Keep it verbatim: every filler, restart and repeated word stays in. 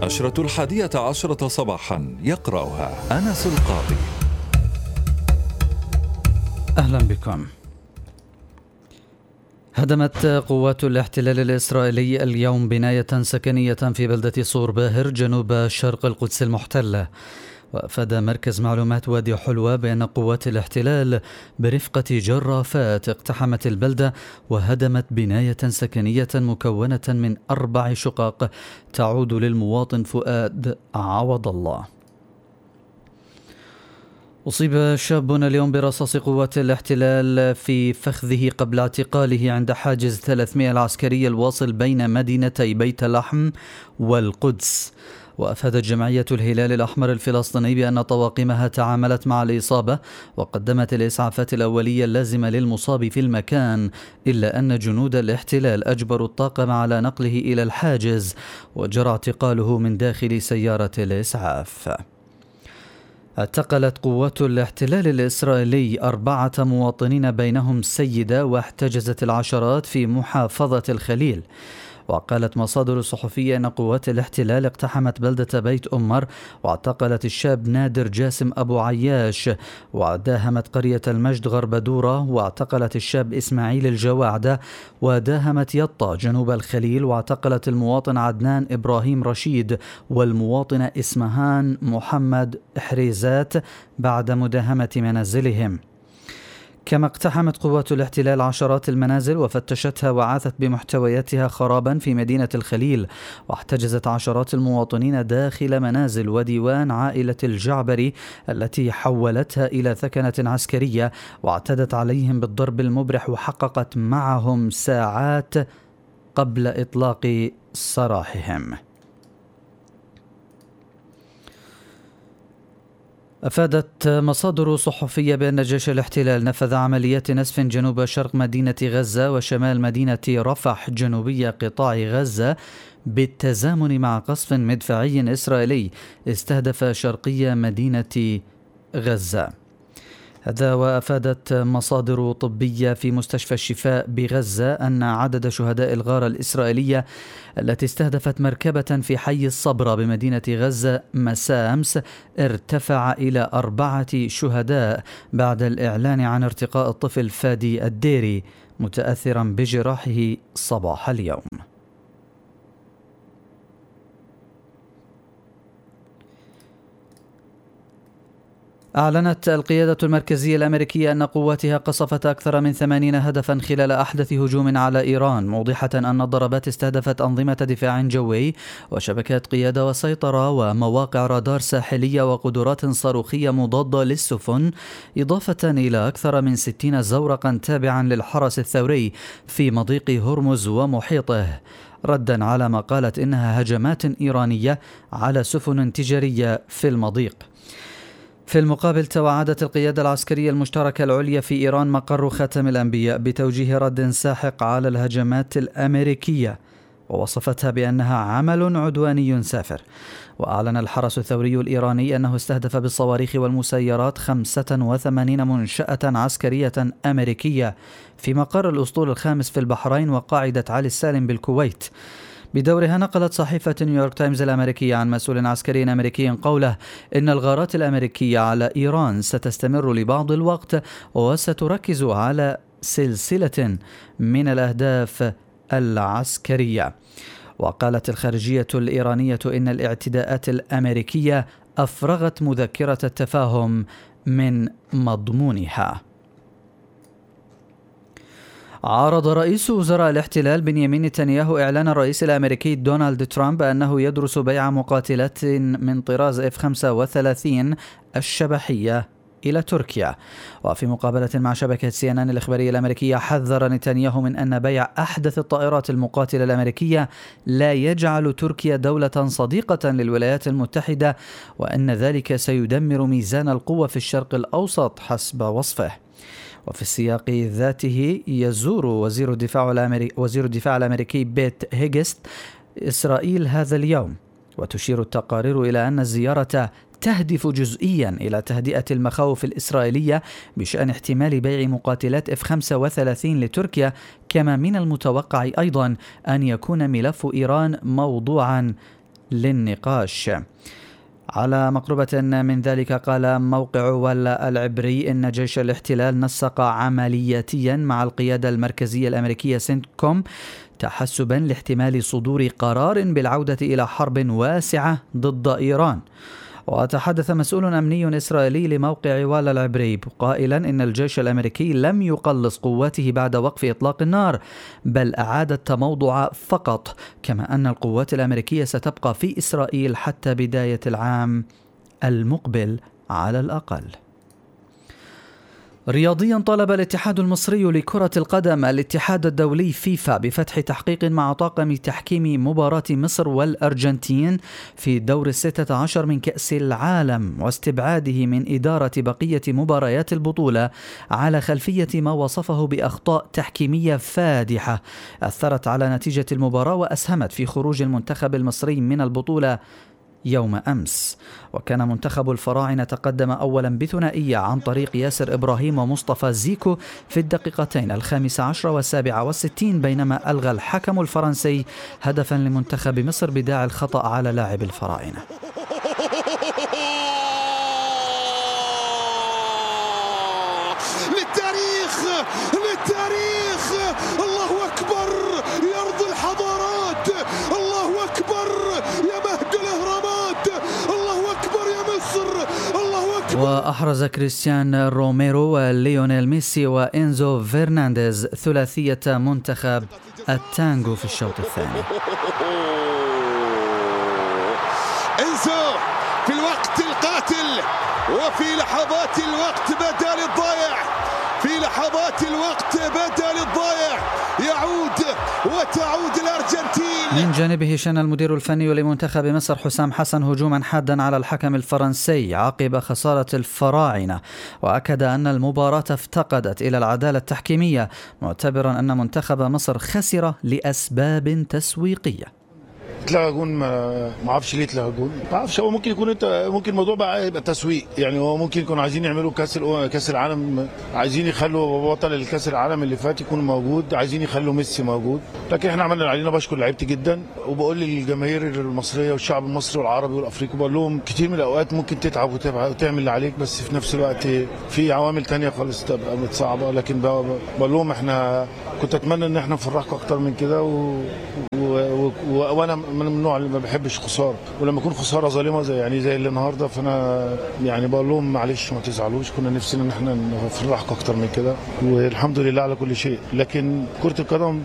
النشرة الحادية عشرة صباحا، يقرأها أنس القاضي. أهلا بكم. هدمت قوات الاحتلال الإسرائيلي اليوم بناية سكنية في بلدة صور باهر جنوب شرق القدس المحتلة. وأفاد مركز معلومات وادي حلوة بأن قوات الاحتلال برفقة جرافات اقتحمت البلدة وهدمت بناية سكنية مكونة من أربع شقق تعود للمواطن فؤاد عوض الله. أصيب شاب اليوم برصاص قوات الاحتلال في فخذه قبل اعتقاله عند حاجز ثلاثمائة العسكري الواصل بين مدينتي بيت لحم والقدس. وأفادت جمعية الهلال الأحمر الفلسطيني بأن طواقمها تعاملت مع الإصابة وقدمت الإسعافات الأولية اللازمة للمصاب في المكان، إلا أن جنود الاحتلال أجبروا الطاقم على نقله إلى الحاجز وجرى اعتقاله من داخل سيارة الإسعاف. اعتقلت قوات الاحتلال الإسرائيلي أربعة مواطنين بينهم سيدة واحتجزت العشرات في محافظة الخليل. وقالت مصادر صحفية أن قوات الاحتلال اقتحمت بلدة بيت أمر واعتقلت الشاب نادر جاسم أبو عياش، وداهمت قرية المجد غرب دورة واعتقلت الشاب إسماعيل الجواعدة، وداهمت يطا جنوب الخليل واعتقلت المواطن عدنان إبراهيم رشيد والمواطنة إسمهان محمد حريزات بعد مداهمة منازلهم. كما اقتحمت قوات الاحتلال عشرات المنازل وفتشتها وعاثت بمحتوياتها خرابا في مدينة الخليل، واحتجزت عشرات المواطنين داخل منازل وديوان عائلة الجعبري التي حولتها إلى ثكنة عسكرية، واعتدت عليهم بالضرب المبرح وحققت معهم ساعات قبل إطلاق سراحهم. أفادت مصادر صحفية بأن جيش الاحتلال نفذ عمليات نسف جنوب شرق مدينة غزة وشمال مدينة رفح جنوبية قطاع غزة بالتزامن مع قصف مدفعي إسرائيلي استهدف شرقية مدينة غزة. هذا وأفادت مصادر طبية في مستشفى الشفاء بغزة أن عدد شهداء الغارة الإسرائيلية التي استهدفت مركبة في حي الصبرة بمدينة غزة مساء أمس ارتفع إلى أربعة شهداء بعد الإعلان عن ارتقاء الطفل فادي الديري متأثرا بجراحه صباح اليوم. أعلنت القيادة المركزية الأمريكية أن قواتها قصفت أكثر من ثمانين هدفا خلال أحدث هجوم على إيران، موضحة أن الضربات استهدفت أنظمة دفاع جوي وشبكات قيادة وسيطرة ومواقع رادار ساحلية وقدرات صاروخية مضادة للسفن، إضافة إلى أكثر من ستين زورقا تابعا للحرس الثوري في مضيق هرمز ومحيطه، ردا على ما قالت إنها هجمات إيرانية على سفن تجارية في المضيق. في المقابل توعدت القيادة العسكرية المشتركة العليا في إيران مقر خاتم الأنبياء بتوجيه رد ساحق على الهجمات الأمريكية، ووصفتها بأنها عمل عدواني سافر. وأعلن الحرس الثوري الإيراني أنه استهدف بالصواريخ والمسيرات خمسة وثمانين منشأة عسكرية أمريكية في مقر الأسطول الخامس في البحرين وقاعدة علي السالم بالكويت. بدورها نقلت صحيفة نيويورك تايمز الأمريكية عن مسؤول عسكري أمريكي قوله إن الغارات الأمريكية على إيران ستستمر لبعض الوقت وستركز على سلسلة من الأهداف العسكرية. وقالت الخارجية الإيرانية إن الاعتداءات الأمريكية أفرغت مذكرة التفاهم من مضمونها. عارض رئيس وزراء الاحتلال بنيامين نتنياهو إعلان الرئيس الأمريكي دونالد ترامب أنه يدرس بيع مقاتلات من طراز إف خمسة وثلاثين الشبحية إلى تركيا. وفي مقابلة مع شبكة سي إن إن الإخبارية الأمريكية حذر نتنياهو من أن بيع أحدث الطائرات المقاتلة الأمريكية لا يجعل تركيا دولة صديقة للولايات المتحدة، وأن ذلك سيدمر ميزان القوة في الشرق الأوسط حسب وصفه. وفي السياق ذاته يزور وزير الدفاع الأمريكي, وزير الدفاع الأمريكي بيت هيجست إسرائيل هذا اليوم، وتشير التقارير إلى أن الزيارة تهدف جزئيا إلى تهدئة المخاوف الإسرائيلية بشأن احتمال بيع مقاتلات إف خمسة وثلاثين لتركيا، كما من المتوقع أيضا أن يكون ملف إيران موضوعا للنقاش. على مقربة من ذلك قال موقع ولا العبري إن جيش الاحتلال نسق عملياتيا مع القيادة المركزية الأمريكية سنتكوم تحسبا لاحتمال صدور قرار بالعودة إلى حرب واسعة ضد إيران. وتحدث مسؤول أمني إسرائيلي لموقع ولا العبري قائلا إن الجيش الأمريكي لم يقلص قواته بعد وقف إطلاق النار، بل أعاد التموضع فقط، كما أن القوات الأمريكية ستبقى في إسرائيل حتى بداية العام المقبل على الأقل. رياضيا، طالب الاتحاد المصري لكرة القدم الاتحاد الدولي فيفا بفتح تحقيق مع طاقم تحكيم مباراة مصر والأرجنتين في دور الستة عشر من كأس العالم واستبعاده من إدارة بقية مباريات البطولة على خلفية ما وصفه بأخطاء تحكيمية فادحة أثرت على نتيجة المباراة وأسهمت في خروج المنتخب المصري من البطولة يوم أمس. وكان منتخب الفراعنة تقدم أولا بثنائية عن طريق ياسر إبراهيم ومصطفى زيكو في الدقيقتين الخامسة عشر والسابعة والستين، بينما ألغى الحكم الفرنسي هدفا لمنتخب مصر بداعي الخطأ على لاعب الفراعنة. للتاريخ للتاريخ الله أكبر يا أرض الحضارات، الله أكبر يا مهد الأهرامات، الله أكبر يا مصر، الله أكبر. وأحرز كريستيان روميرو وليونيل ميسي وإنزو فرنانديز ثلاثية منتخب التانغو في الشوط الثاني. إنزو في الوقت القاتل وفي لحظات الوقت بدل الضائع، في لحظات الوقت بدل الضائع يعود وتعود الأرجنتين. من جانبه شن المدير الفني لمنتخب مصر حسام حسن هجوما حادا على الحكم الفرنسي عقب خسارة الفراعنة، وأكد أن المباراة افتقدت إلى العدالة التحكيمية، معتبرا أن منتخب مصر خسر لأسباب تسويقية. تلغى جون، ما اعرفش ليه تلغى جون، ما اعرفش. هو ممكن يكون انت ممكن الموضوع بقى يبقى تسويق، يعني هو ممكن يكونوا عايزين يعملوا كاس كاس العالم، عايزين يخلوا بطل الكاس العالم اللي فات يكون موجود، عايزين يخلوا ميسي موجود. لكن احنا عملنا اللي علينا. بشكر لعيبتي جدا، وبقول للجماهير المصريه والشعب المصري والعربي والافريقي، بقول لهم كتير من الاوقات ممكن تتعب وتعمل اللي عليك، بس في نفس الوقت في عوامل تانية خالص تبقى صعبه. لكن بقول لهم احنا كنت اتمنى ان احنا نفرحكم اكتر من كده، و... و... و... وانا من النوع اللي ما بحبش خساره، ولما يكون خساره ظالمه زي يعني زي اللي النهارده، فانا يعني بقول لهم معلش ما تزعلوش، كنا نفسنا ان احنا نفرحكم اكتر من كده، والحمد لله على كل شيء. لكن كره القدم